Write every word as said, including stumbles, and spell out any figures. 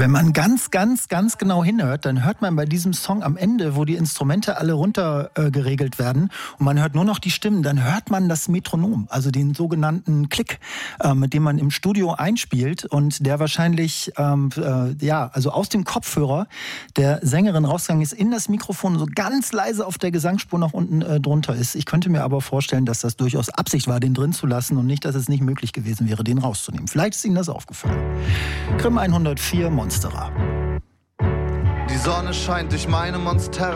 Wenn man ganz, ganz, ganz genau hinhört, dann hört man bei diesem Song am Ende, wo die Instrumente alle runter äh, geregelt werden und man hört nur noch die Stimmen, dann hört man das Metronom, also den sogenannten Klick, äh, mit dem man im Studio einspielt und der wahrscheinlich ähm, äh, ja, also aus dem Kopfhörer der Sängerin rausgegangen ist, in das Mikrofon so ganz leise auf der Gesangsspur noch unten äh, drunter ist. Ich könnte mir aber vorstellen, dass das durchaus Absicht war, den drin zu lassen und nicht, dass es nicht möglich gewesen wäre, den rauszunehmen. Vielleicht ist Ihnen das aufgefallen. Grimm hundertvier Monstera. Die Sonne scheint durch meine Monstera.